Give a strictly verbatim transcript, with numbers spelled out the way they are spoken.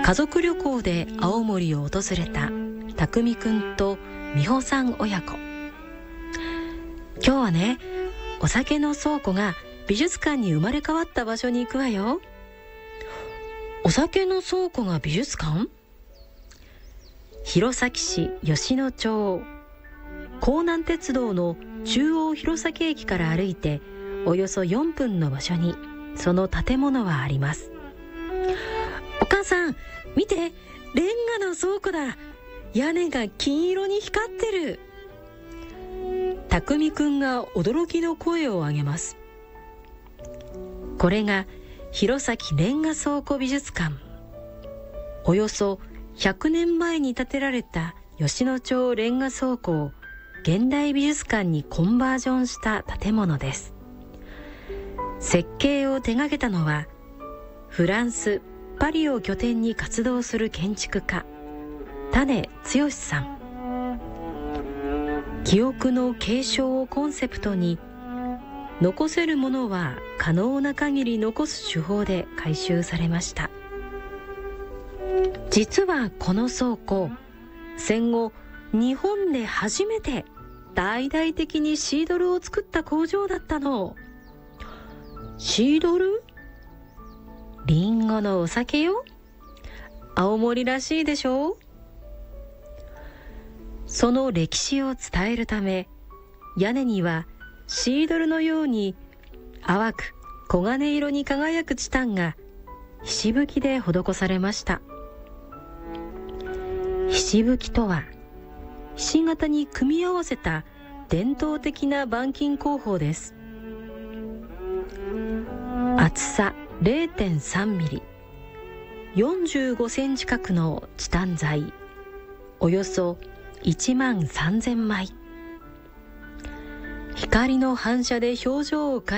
家族旅行で青森を訪れた匠くんと美穂さん親子。今日はね、お酒の倉庫が美術館に生まれ変わった場所に行くわよ。お酒の倉庫が美術館？弘前市吉野町、江南鉄道の中央弘前駅から歩いておよそよんぷんの場所にその建物はあります。お母さん、見て、レンガの倉庫だ。屋根が金色に光ってる。匠くんが驚きの声を上げます。これが弘前レンガ倉庫美術館。およそひゃくねんまえに建てられた吉野町レンガ倉庫を現代美術館にコンバージョンした建物です。設計を手掛けたのはフランス・パリを拠点に活動する建築家種剛さん。記憶の継承をコンセプトに、残せるものは可能な限り残す手法で改修されました。実はこの倉庫、戦後日本で初めて大々的にシードルを作った工場だったの。シードル？リンゴのお酒よ。青森らしいでしょ。その歴史を伝えるため、屋根にはシードルのように淡く黄金色に輝くチタンがひしぶきで施されました。ひしぶきとは、ひし形に組み合わせた伝統的な板金工法です。厚さ れいてんさんミリ、よんじゅうごセンチ角のチタン材、およそいちまんさんぜんまい。光の反射で表情を変え